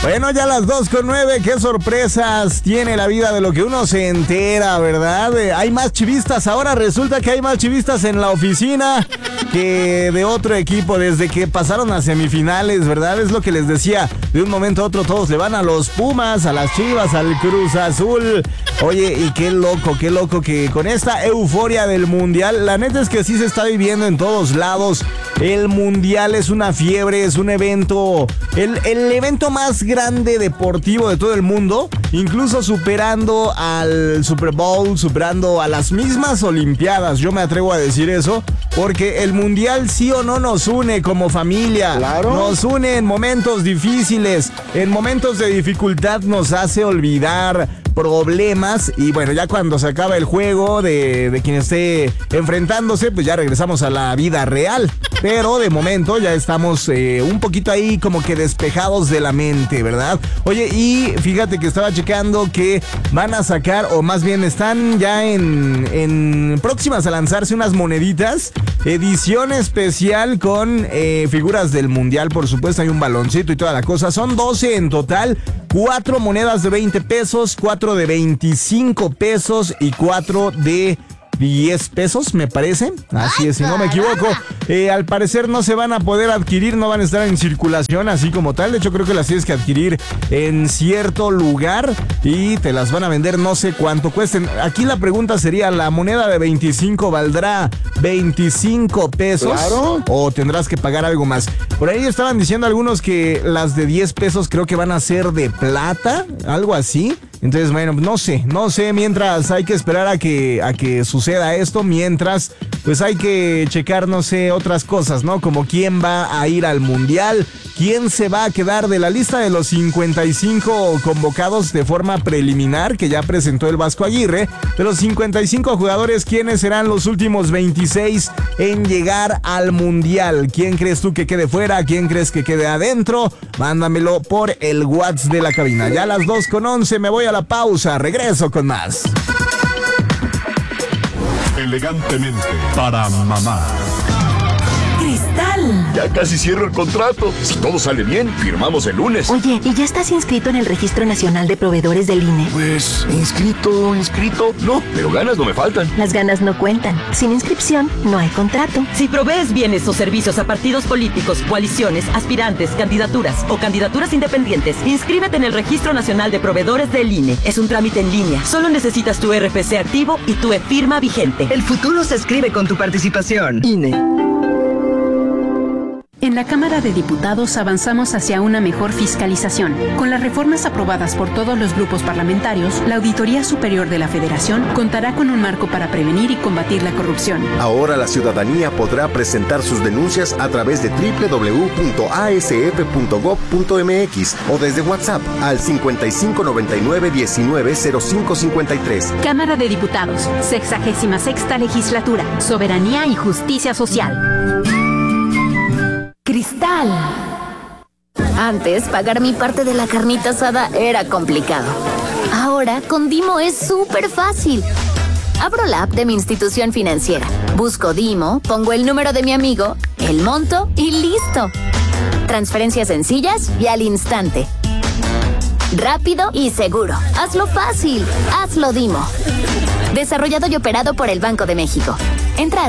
Bueno, ya las 2:09, qué sorpresas tiene la vida de lo que uno se entera, ¿verdad? Hay más chivistas, ahora resulta que hay más chivistas en la oficina que de otro equipo desde que pasaron a semifinales, ¿verdad? Es lo que les decía, de un momento a otro todos le van a los Pumas, a las Chivas, al Cruz Azul. Oye, y qué loco que con esta euforia del Mundial, la neta es que sí se está viviendo en todos lados. El Mundial es una fiebre, es un evento, el evento más grande deportivo de todo el mundo, incluso superando al Super Bowl, superando a las mismas Olimpiadas. Yo me atrevo a decir eso, porque el Mundial sí o no nos une como familia. Claro. Nos une en momentos difíciles, en momentos de dificultad nos hace olvidar problemas y bueno, ya cuando se acaba el juego de quien esté enfrentándose, pues ya regresamos a la vida real. Pero de momento ya estamos un poquito ahí como que despejados de la mente, ¿verdad? Oye, y fíjate que estaba checando que van a sacar, o más bien están ya en próximas a lanzarse unas moneditas, edición especial con figuras del Mundial, por supuesto, hay un baloncito y toda la cosa. Son 12 en total, 4 monedas de 20 pesos, 4 de 25 pesos y 4 de 10 pesos, me parece. Así es, si no me equivoco. Al parecer no se van a poder adquirir, no van a estar en circulación así como tal. De hecho, creo que las tienes que adquirir en cierto lugar y te las van a vender, no sé cuánto cuesten. Aquí la pregunta sería, ¿la moneda de 25 valdrá 25 pesos? Claro. ¿O tendrás que pagar algo más? Por ahí estaban diciendo algunos que las de 10 pesos creo que van a ser de plata, algo así. Entonces, bueno, no sé, mientras hay que esperar a que suceda esto, mientras pues hay que checar, no sé, otras cosas, ¿no? Como quién va a ir al Mundial, quién se va a quedar de la lista de los 55 convocados de forma preliminar que ya presentó el Vasco Aguirre. De los 55 jugadores, ¿quiénes serán los últimos 26 en llegar al Mundial? ¿Quién crees tú que quede fuera? ¿Quién crees que quede adentro? Mándamelo por el WhatsApp de la cabina. Ya a las 2:11 me voy a la pausa, regreso con más. Elegantemente para mamá. Cristal. Ya casi cierro el contrato. Si todo sale bien, firmamos el lunes. Oye, ¿y ya estás inscrito en el Registro Nacional de Proveedores del INE? Pues, inscrito. No, pero ganas no me faltan. Las ganas no cuentan. Sin inscripción, no hay contrato. Si provees bienes o servicios a partidos políticos, coaliciones, aspirantes, candidaturas o candidaturas independientes, inscríbete en el Registro Nacional de Proveedores del INE. Es un trámite en línea. Solo necesitas tu RFC activo y tu e-firma vigente. El futuro se escribe con tu participación. INE. En la Cámara de Diputados avanzamos hacia una mejor fiscalización. Con las reformas aprobadas por todos los grupos parlamentarios, la Auditoría Superior de la Federación contará con un marco para prevenir y combatir la corrupción. Ahora la ciudadanía podrá presentar sus denuncias a través de www.asf.gov.mx o desde WhatsApp al 5599-190553. Cámara de Diputados, 66ª Legislatura, Soberanía y Justicia Social. Cristal. Antes, pagar mi parte de la carnita asada era complicado. Ahora, con Dimo es súper fácil. Abro la app de mi institución financiera, busco Dimo, pongo el número de mi amigo, el monto y listo. Transferencias sencillas y al instante. Rápido y seguro. Hazlo fácil. Hazlo Dimo. Desarrollado y operado por el Banco de México. Entra a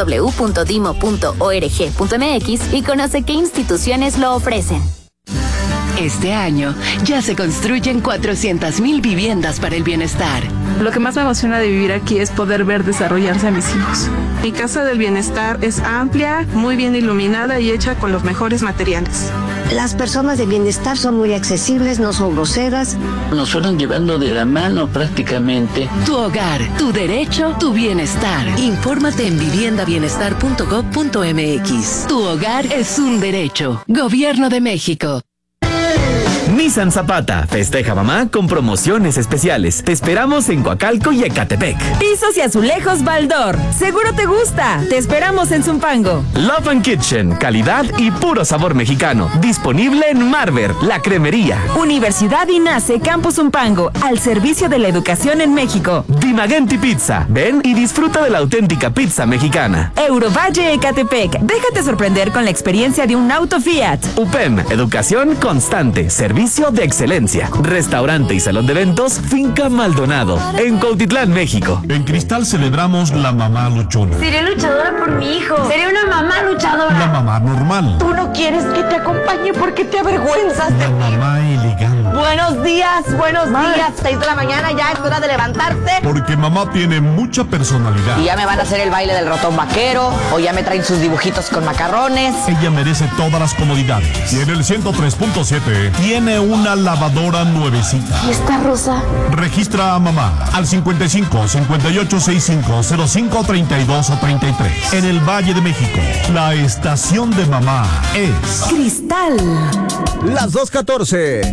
www.dimo.org.mx y conoce qué instituciones lo ofrecen. Este año ya se construyen 400,000 viviendas para el bienestar. Lo que más me emociona de vivir aquí es poder ver desarrollarse a mis hijos. Mi casa del bienestar es amplia, muy bien iluminada y hecha con los mejores materiales. Las personas de bienestar son muy accesibles, no son groseras. Nos fueron llevando de la mano prácticamente. Tu hogar, tu derecho, tu bienestar. Infórmate en viviendabienestar.gov.mx. Tu hogar es un derecho. Gobierno de México. Nissan Zapata festeja mamá con promociones especiales. Te esperamos en Coacalco y Ecatepec. Pisos y azulejos Baldor. Seguro te gusta. Te esperamos en Zumpango. Love and Kitchen, calidad y puro sabor mexicano. Disponible en Marver, la cremería. Universidad INACE Campus Zumpango, al servicio de la educación en México. Dimagenti Pizza. Ven y disfruta de la auténtica pizza mexicana. Eurovalle Ecatepec. Déjate sorprender con la experiencia de un auto Fiat. UPEM, educación constante, servicio servicio de excelencia. Restaurante y salón de eventos Finca Maldonado, en Cuautitlán, México. En Cristal celebramos la mamá luchona. Seré luchadora por mi hijo. Seré una mamá luchadora. La mamá normal. Tú no quieres que te acompañe porque te avergüenzas. La mamá elegante. Buenos días, 6 de la mañana, ya es hora de levantarte. Porque mamá tiene mucha personalidad. Y ya me van a hacer el baile del ratón vaquero, o ya me traen sus dibujitos con macarrones. Ella merece todas las comodidades. Y en el 103.7 tiene una lavadora nuevecita. ¿Y esta rosa? Registra a mamá al 55 58 65 05 32 o 33. En el Valle de México, la estación de mamá es Cristal. Las 2:14.